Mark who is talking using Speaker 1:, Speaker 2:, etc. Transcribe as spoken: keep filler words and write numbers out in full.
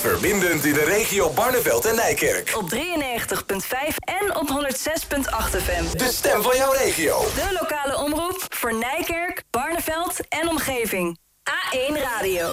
Speaker 1: Verbindend in de regio Barneveld en Nijkerk.
Speaker 2: Op drieënnegentig komma vijf en op honderd zes komma acht F M.
Speaker 1: De stem van jouw regio.
Speaker 2: De lokale omroep voor Nijkerk, Barneveld en omgeving. A één Radio.